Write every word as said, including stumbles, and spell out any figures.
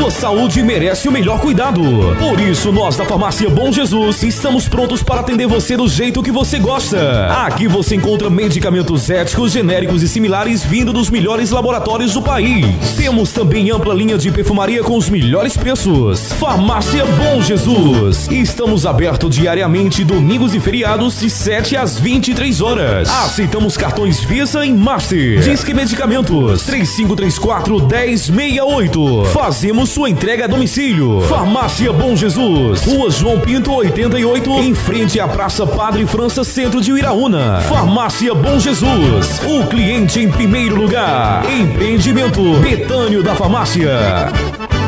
Sua saúde merece o melhor cuidado. Por isso, nós da Farmácia Bom Jesus estamos prontos para atender você do jeito que você gosta. Aqui você encontra medicamentos éticos, genéricos e similares vindo dos melhores laboratórios do país. Temos também ampla linha de perfumaria com os melhores preços. Farmácia Bom Jesus. Estamos abertos diariamente, domingos e feriados, de sete às vinte e três horas. Aceitamos cartões Visa e Master. Disque Medicamentos três cinco três quatro, um zero seis oito. Fazemos sua entrega a domicílio. Farmácia Bom Jesus, Rua João Pinto oitenta e oito, em frente à Praça Padre França, centro de Uiraúna. Farmácia Bom Jesus, o cliente em primeiro lugar. Empreendimento Betânio da Farmácia.